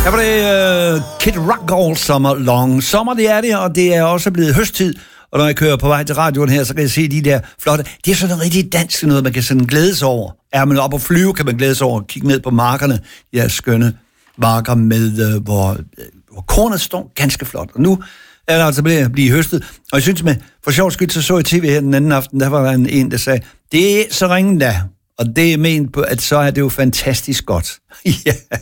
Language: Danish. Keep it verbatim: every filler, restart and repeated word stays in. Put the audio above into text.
Her var det uh, Kid Rock All Summer Long. Sommer, det er det, og det er også blevet høsttid. Og når jeg kører på vej til radioen her, så kan jeg se de der flotte... Det er sådan noget rigtig dansk noget, man kan sådan glæde sig over. Er man oppe og flyve, kan man glæde sig over og kigge ned på markerne. De her skønne marker, med, uh, hvor, uh, hvor kornet står ganske flot. Og nu er der altså blevet blive høstet. Og jeg synes med, for sjov skyld, så så jeg tv her den anden aften, der var der en, en der sagde, det er så ringen da. Og det er ment på, at så er det jo fantastisk godt. Ja.